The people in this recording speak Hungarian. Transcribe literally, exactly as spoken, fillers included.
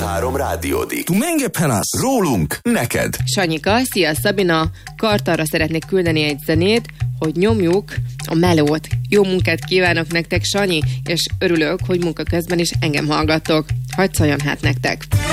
három rádiódik. Tu menge penasz? Rólunk, neked. Sanyika, szia Szabina, Kartalra szeretnék küldeni egy zenét, hogy nyomjuk a melót. Jó munkát kívánok nektek, Sanyi, és örülök, hogy munka közben is engem hallgattok. Hadd szóljon hát nektek!